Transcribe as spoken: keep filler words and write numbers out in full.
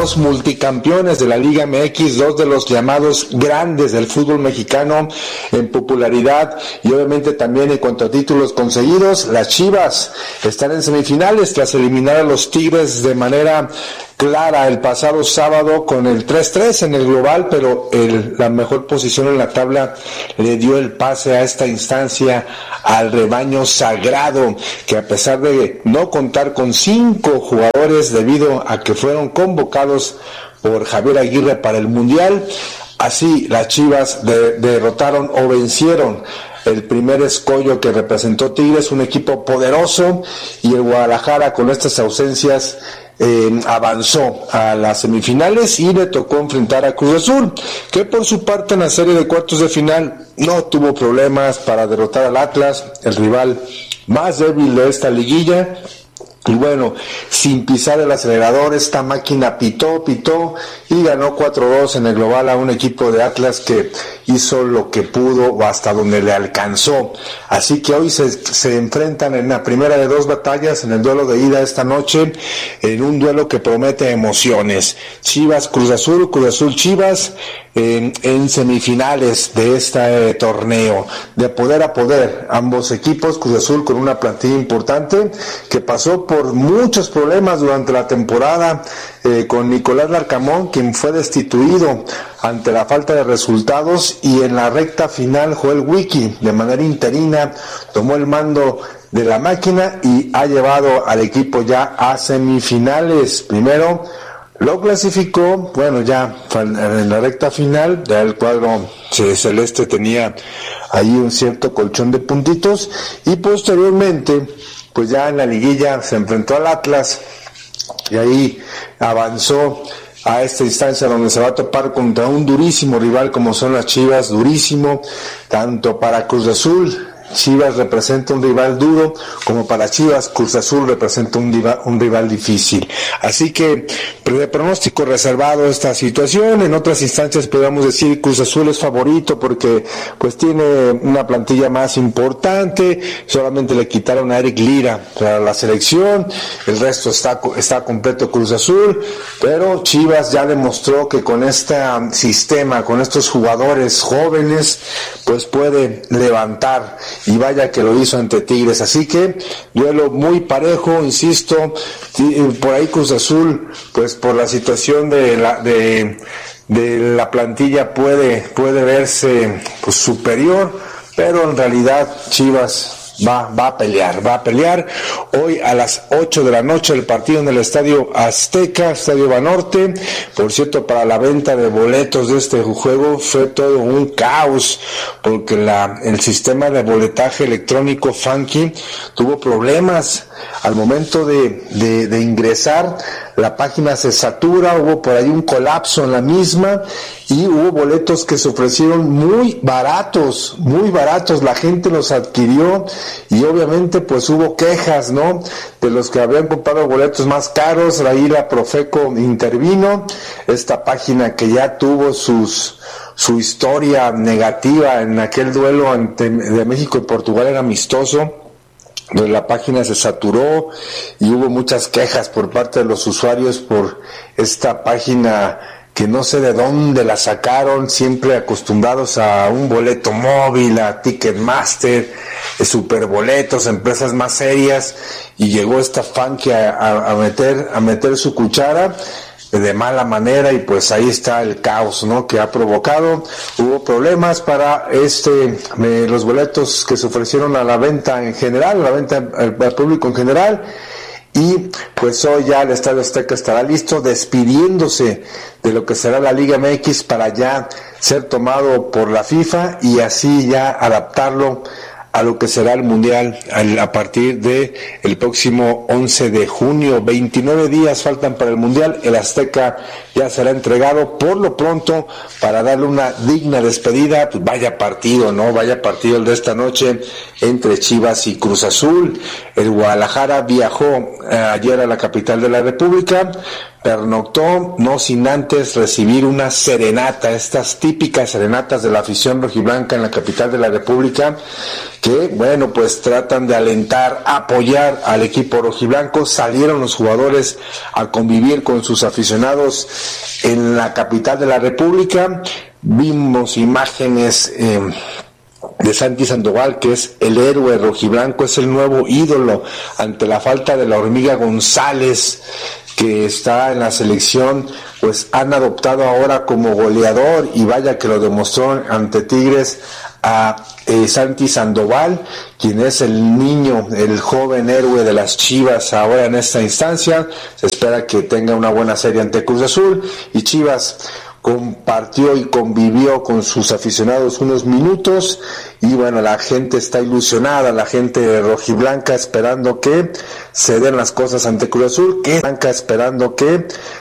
dos multicampeones de la Liga M X, dos de los llamados grandes del fútbol mexicano en popularidad y obviamente también en cuanto a títulos conseguidos. Las Chivas están en semifinales tras eliminar a los Tigres de manera clara el pasado sábado con el tres tres en el global, pero el, la mejor posición en la tabla le dio el pase a esta instancia al rebaño sagrado, que a pesar de no contar con cinco jugadores debido a que fueron convocados por Javier Aguirre para el Mundial, así las Chivas de, derrotaron o vencieron el primer escollo que representó Tigres, un equipo poderoso, y el Guadalajara con estas ausencias Eh, avanzó a las semifinales y le tocó enfrentar a Cruz Azul, que por su parte en la serie de cuartos de final no tuvo problemas para derrotar al Atlas, el rival más débil de esta liguilla. Y bueno, sin pisar el acelerador, esta máquina pitó, pitó y ganó cuatro dos en el global a un equipo de Atlas que hizo lo que pudo o hasta donde le alcanzó. Así que hoy se, se enfrentan en la primera de dos batallas en el duelo de ida esta noche, en un duelo que promete emociones. Chivas Cruz Azul, Cruz Azul Chivas, en, en semifinales de este eh, torneo, de poder a poder, ambos equipos. Cruz Azul con una plantilla importante que pasó por muchos problemas durante la temporada, eh, con Nicolás Larcamón, quien fue destituido ante la falta de resultados, y en la recta final Joel Wiki de manera interina tomó el mando de la máquina y ha llevado al equipo ya a semifinales. Primero lo clasificó, bueno, ya en la recta final, ya el cuadro celeste tenía ahí un cierto colchón de puntitos, y posteriormente, pues ya en la liguilla se enfrentó al Atlas, y ahí avanzó a esta instancia donde se va a topar contra un durísimo rival como son las Chivas, durísimo, tanto para Cruz Azul. Chivas representa un rival duro, como para Chivas, Cruz Azul representa un, diva, un rival difícil. Así que, de pronóstico reservado esta situación. En otras instancias podríamos decir Cruz Azul es favorito porque pues tiene una plantilla más importante, solamente le quitaron a Eric Lira para la selección, el resto está, está completo Cruz Azul, pero Chivas ya demostró que con este sistema, con estos jugadores jóvenes, pues puede levantar, y vaya que lo hizo ante Tigres. Así que duelo muy parejo, insisto, por ahí Cruz Azul, pues por la situación de la de, de la plantilla puede puede verse pues superior, pero en realidad Chivas va va a pelear, va a pelear. Hoy a las ocho de la noche el partido en el Estadio Azteca, Estadio Banorte. Por cierto, para la venta de boletos de este juego fue todo un caos, porque la el sistema de boletaje electrónico Funky tuvo problemas al momento de, de, de ingresar. La página se satura, hubo por ahí un colapso en la misma, y hubo boletos que se ofrecieron muy baratos, muy baratos, la gente los adquirió, y obviamente pues hubo quejas, ¿no?, de los que habían comprado boletos más caros. Ahí la Profeco intervino, esta página que ya tuvo sus su historia negativa en aquel duelo ante, de México y Portugal, era amistoso, donde la página se saturó y hubo muchas quejas por parte de los usuarios por esta página que no sé de dónde la sacaron, siempre acostumbrados a un boleto móvil, a Ticketmaster, Superboletos, empresas más serias, y llegó esta Funky a, a, a meter a meter su cuchara de mala manera, y pues ahí está el caos, ¿no?, que ha provocado. Hubo problemas para este eh, los boletos que se ofrecieron a la venta en general, a la venta al, al público en general, y pues hoy ya el Estadio Azteca estará listo, despidiéndose de lo que será la Liga M X para ya ser tomado por la FIFA y así ya adaptarlo a lo que será el Mundial a partir de el próximo once de junio. veintinueve días faltan para el Mundial. El Azteca ya será entregado por lo pronto para darle una digna despedida. Pues vaya partido, ¿no? Vaya partido el de esta noche entre Chivas y Cruz Azul. El Guadalajara viajó eh, ayer a la capital de la República pernoctó, no sin antes recibir una serenata, estas típicas serenatas de la afición rojiblanca en la capital de la República, que, bueno, pues tratan de alentar, apoyar al equipo rojiblanco. Salieron los jugadores a convivir con sus aficionados en la capital de la República. Vimos imágenes eh, de Santi Sandoval, que es el héroe rojiblanco, es el nuevo ídolo ante la falta de la Hormiga González, que está en la selección. Pues han adoptado ahora como goleador, y vaya que lo demostró ante Tigres, a eh, Santi Sandoval, quien es el niño, el joven héroe de las Chivas ahora en esta instancia. Se espera que tenga una buena serie ante Cruz Azul, y Chivas compartió y convivió con sus aficionados unos minutos, y bueno, la gente está ilusionada, la gente rojiblanca esperando que se den las cosas ante Cruz Azul, que blanca esperando que